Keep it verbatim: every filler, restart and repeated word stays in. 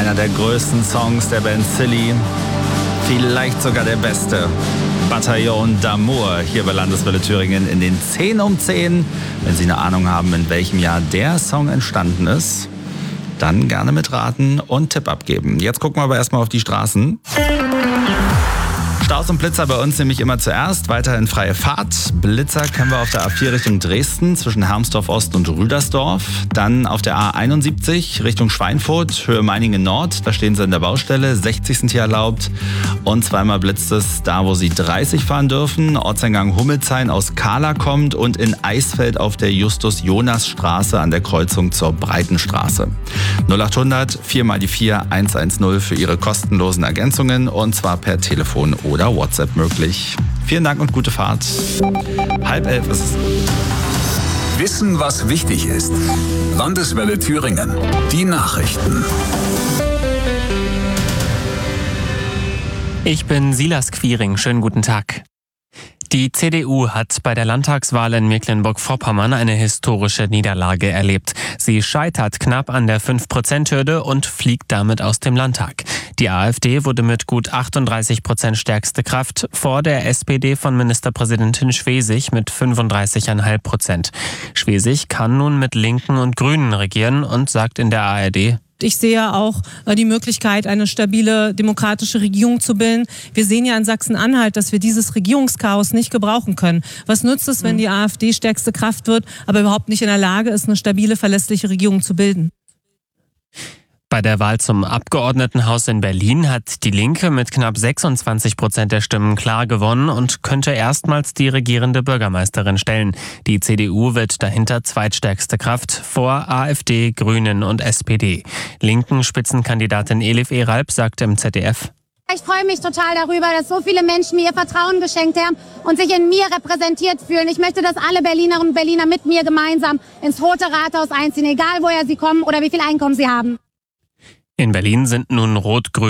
Einer der größten Songs der Band Silly, vielleicht sogar der beste. Bataillon d'Amour hier bei Landeswelle Thüringen in den zehn um zehn. Wenn Sie eine Ahnung haben, in welchem Jahr der Song entstanden ist, dann gerne mitraten und Tipp abgeben. Jetzt gucken wir aber erstmal auf die Straßen. Staus und Blitzer bei uns nämlich immer zuerst, weiterhin freie Fahrt. Blitzer kennen wir auf der A vier Richtung Dresden zwischen Hermsdorf Ost und Rüdersdorf. Dann auf der A einundsiebzig Richtung Schweinfurt, Höhe Meiningen Nord. Da stehen sie in der Baustelle, sechzig sind hier erlaubt. Und zweimal blitzt es da, wo sie dreißig fahren dürfen. Ortseingang Hummelshain aus Kahla kommt und in Eisfeld auf der Justus-Jonas-Straße an der Kreuzung zur Breitenstraße. null achthundert vier mal die vier eins eins null für Ihre kostenlosen Ergänzungen und zwar per Telefon oder WhatsApp möglich. Vielen Dank und gute Fahrt. Halb elf ist es. Wissen, was wichtig ist. Landeswelle Thüringen. Die Nachrichten. Ich bin Silas Quiring. Schönen guten Tag. Die C D U hat bei der Landtagswahl in Mecklenburg-Vorpommern eine historische Niederlage erlebt. Sie scheitert knapp an der fünf Prozent Hürde und fliegt damit aus dem Landtag. Die AfD wurde mit gut achtunddreißig Prozent stärkste Kraft vor der S P D von Ministerpräsidentin Schwesig mit fünfunddreißig Komma fünf Prozent. Schwesig kann nun mit Linken und Grünen regieren und sagt in der A R D: Ich sehe auch die Möglichkeit, eine stabile demokratische Regierung zu bilden. Wir sehen ja in Sachsen-Anhalt, dass wir dieses Regierungschaos nicht gebrauchen können. Was nützt es, wenn die AfD stärkste Kraft wird, aber überhaupt nicht in der Lage ist, eine stabile, verlässliche Regierung zu bilden? Bei der Wahl zum Abgeordnetenhaus in Berlin hat die Linke mit knapp sechsundzwanzig Prozent der Stimmen klar gewonnen und könnte erstmals die regierende Bürgermeisterin stellen. Die C D U wird dahinter zweitstärkste Kraft vor AfD, Grünen und S P D. Linken Spitzenkandidatin Elif Eralp sagt im Z D F: Ich freue mich total darüber, dass so viele Menschen mir ihr Vertrauen geschenkt haben und sich in mir repräsentiert fühlen. Ich möchte, dass alle Berlinerinnen und Berliner mit mir gemeinsam ins Rote Rathaus einziehen, egal woher sie kommen oder wie viel Einkommen sie haben. In Berlin sind nun Rot-Grün